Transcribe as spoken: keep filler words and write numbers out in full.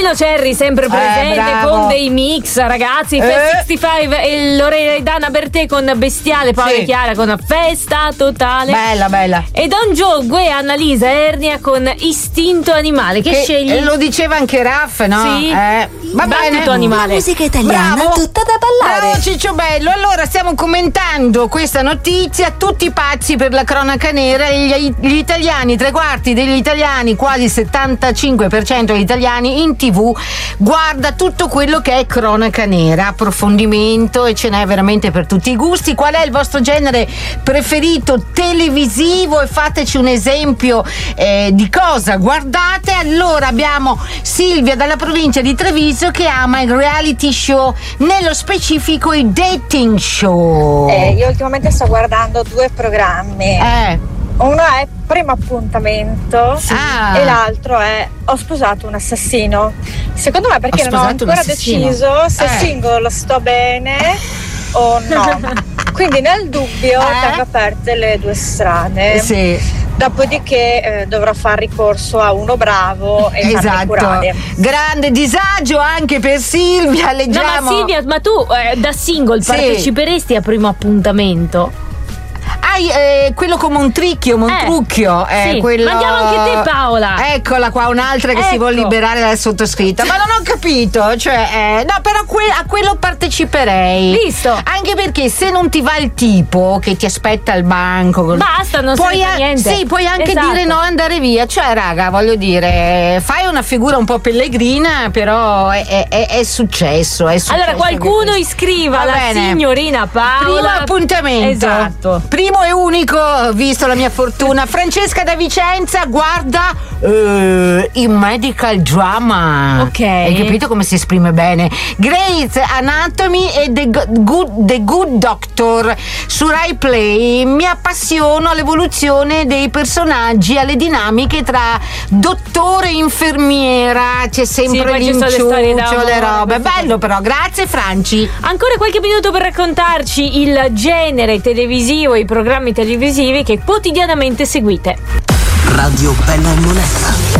Pino Cerri sempre presente eh, con dei mix, ragazzi. Eh. Fest sessantacinque e Loredana Bertè con Bestiale, Paola Sì. e Chiara con Festa Totale. Bella, bella. E Don Giogue e Annalisa Ernia con Istinto Animale. Che, Che scegli? lo diceva anche Raff, no? Sì. Eh, va bene. Battito animale. La musica italiana Bravo. tutta da ballare. Bravo Ciccio Bello. Allora stiamo commentando questa notizia, tutti pazzi per la cronaca nera. Gli, gli italiani, tre quarti degli italiani, quasi il settantacinque per cento degli italiani in tv guarda tutto quello che è cronaca nera, approfondimento, e ce n'è veramente per tutti i gusti. Qual è il vostro genere preferito televisivo? E fateci un esempio eh, di cosa guardate. Allora abbiamo Silvia dalla provincia di Treviso che ama il reality show, nello specifico i dating show. Eh, io ultimamente sto guardando due programmi. Eh. Uno è Primo Appuntamento Ah. e l'altro è Ho sposato un assassino. Secondo me perché Ho non ho sposato un ancora assassino. deciso se Eh. single sto bene o no. Quindi nel dubbio Eh. tengo aperte le due strade. Sì. Dopodiché eh, dovrò fare ricorso a uno bravo e farmi Esatto, curare. grande disagio anche per Silvia. No, Leggiamo. ma Silvia, ma tu eh, da single Sì. parteciperesti a Primo Appuntamento? Hai eh, quello come un tricchio, un Eh, trucchio. Eh, sì. quello... Mandiamo anche te, Paola. Eccola qua, un'altra che si Ecco. vuole liberare dal sottoscritta. Ma non ho capito, cioè, eh, no, però que- a quello parteciperei. Visto. Anche perché se non ti va il tipo che ti aspetta al banco, con- Basta, non puoi serve a a- niente. Sì, puoi anche Esatto. dire no e andare via. Cioè, raga, voglio dire, fai una figura un po' pellegrina, però è, è- è- è successo. È successo Allora qualcuno che- iscriva Va la bene. signorina Paola. Primo appuntamento. Esatto. Primo e unico, visto la mia fortuna. Francesca da Vicenza guarda eh, il medical drama. Ok. Hai capito come si esprime bene? Grey's Anatomy e The Good, The Good Doctor su Rai Play. Mi appassiono all'evoluzione dei personaggi, alle dinamiche tra dottore e infermiera. C'è Sì, sempre poi ci sono le storie l'inciuccio, d'amore, le robe. queste Bello però, grazie Franci. Ancora qualche minuto per raccontarci il genere televisivo, i programmi televisivi che quotidianamente seguite. Radio Bella e Monella.